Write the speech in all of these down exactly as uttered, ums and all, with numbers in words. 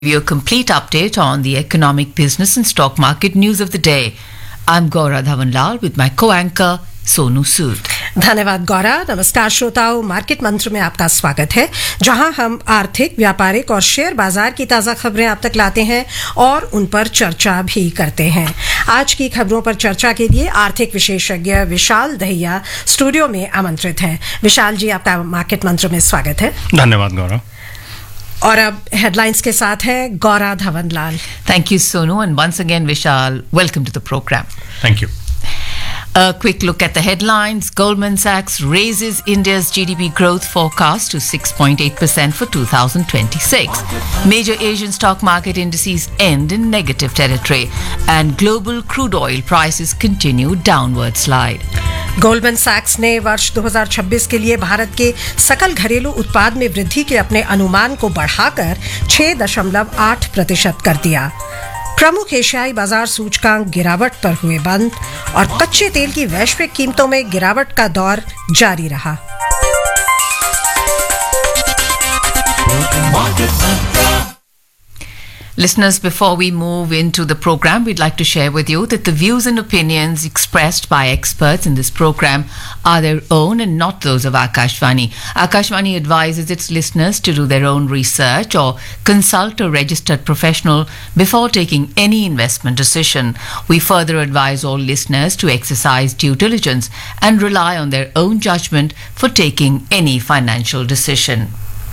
Your complete update on the economic, business and stock market news of the day. I'm Gaura Dhawanlal with my co-anchor Sonu Sood. धन्यवाद गौरा। नमस्कार श्रोताओं, market मंत्र में आपका स्वागत है, जहां हम आर्थिक, व्यापारिक और शेयर बाजार की ताज़ा खबरें आप तक लाते हैं और उन पर चर्चा भी करते हैं। आज की खबरों पर चर्चा के लिए आर्थिक विशेषज्ञ विशाल दहिया स्टूडियो में आमंत्रित हैं। विशाल जी, आपका मार्केट मंत्र में स्वागत है। धन्यवाद गौरा। और अब हेडलाइंस के साथ है Gaura धवनलाल। Thank you, Sonu, and once again, Vishal, welcome to the program. Thank you. A quick look at the headlines. Goldman Sachs raises India's G D P growth forecast to six point eight percent for two thousand twenty-six. Major Asian stock market indices end in negative territory, and global crude oil prices continue downward slide. Goldman सैक्स ने वर्ष दो हज़ार छब्बीस के लिए भारत के सकल घरेलू उत्पाद में वृद्धि के अपने अनुमान को बढ़ाकर छह दशमलव आठ प्रतिशत कर दिया। प्रमुख एशियाई बाजार सूचकांक गिरावट पर हुए बंद और कच्चे तेल की वैश्विक कीमतों में गिरावट का दौर जारी रहा। Listeners, before we move into the program, we'd like to share with you that the views and opinions expressed by experts in this program are their own and not those of Akashvani. Akashvani advises its listeners to do their own research or consult a registered professional before taking any investment decision. We further advise all listeners to exercise due diligence and rely on their own judgment for taking any financial decision.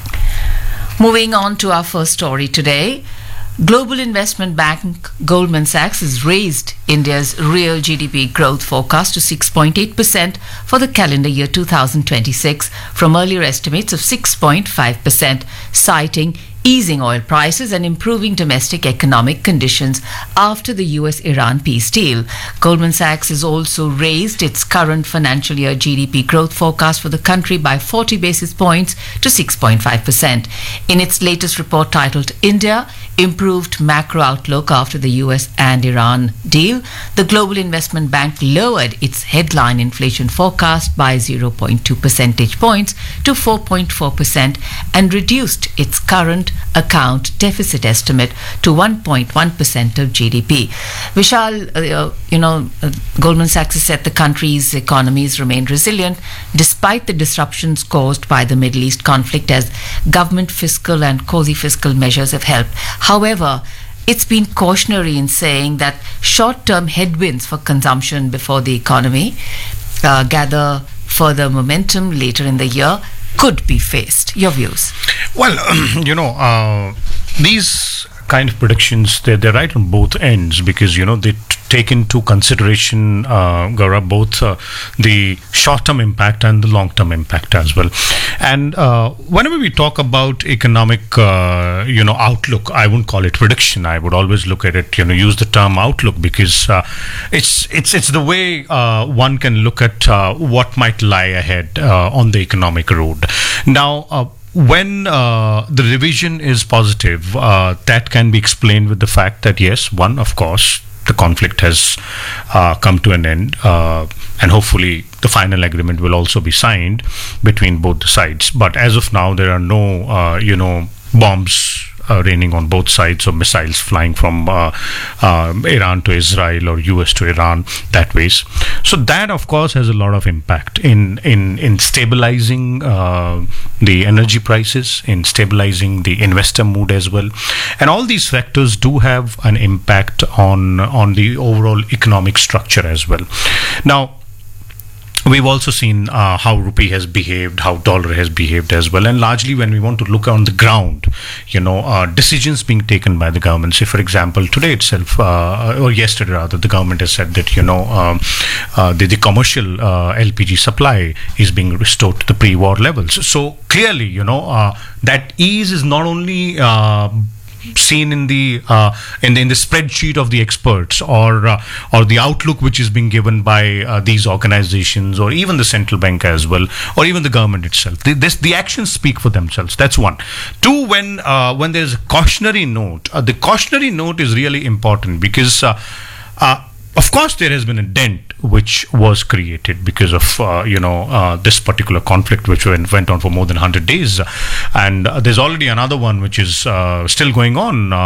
Moving on to our first story today. Global investment bank Goldman Sachs has raised India's real G D P growth forecast to six point eight percent for the calendar year two thousand twenty-six from earlier estimates of six point five percent, citing easing oil prices and improving domestic economic conditions after the U S Iran peace deal. Goldman Sachs has also raised its current financial year G D P growth forecast for the country by forty basis points to six point five percent. In its latest report titled India, Improved Macro Outlook After the U S and Iran Deal, the Global Investment Bank lowered its headline inflation forecast by zero point two percentage points to four point four percent and reduced its current account deficit estimate to one point one percent of G D P. Vishal, uh, you know, uh, Goldman Sachs has said the country's economies remain resilient despite the disruptions caused by the Middle East conflict, as government fiscal and quasi-fiscal measures have helped. However, it's been cautionary in saying that short-term headwinds for consumption before the economy uh, gather further momentum later in the year could be faced. Your views? Well, um, you know, uh, these kind of predictions, they're, they're right on both ends because, you know, they t- take into consideration, uh, Gaura, both uh, the short-term impact and the long-term impact as well. And uh, whenever we talk about economic, uh, you know, outlook, I wouldn't call it prediction. I would always look at it, you know, use the term outlook because uh, it's it's it's the way uh, one can look at uh, what might lie ahead uh, on the economic road. Now, uh, when uh, the revision is positive, uh, that can be explained with the fact that, yes, one, of course, the conflict has uh, come to an end, uh, and hopefully the final agreement will also be signed between both the sides. But as of now, there are no, uh, you know, bombs Uh, raining on both sides, or missiles flying from uh, uh, Iran to Israel or U S to Iran that ways. So that, of course, has a lot of impact in in in stabilizing uh, the energy prices, in stabilizing the investor mood as well, and all these factors do have an impact on on the overall economic structure as well. Now, we've also seen uh, how rupee has behaved, how dollar has behaved as well, and largely when we want to look on the ground, you know, uh, decisions being taken by the government. Say, for example, today itself, uh, or yesterday rather, the government has said that, you know, um, uh, the, the commercial uh, L P G supply is being restored to the pre-war levels. So clearly, you know, uh, that ease is not only uh, seen in the uh, in the in the spreadsheet of the experts or uh, or the outlook which is being given by uh, these organizations or even the central bank as well, or even the government itself. The, this the actions speak for themselves. That's one. Two, when uh, when there's a cautionary note, uh, the cautionary note is really important because uh, uh, of course, there has been a dent which was created because of uh, you know uh, this particular conflict, which went, went on for more than one hundred days, and uh, there's already another one which is uh, still going on. Uh,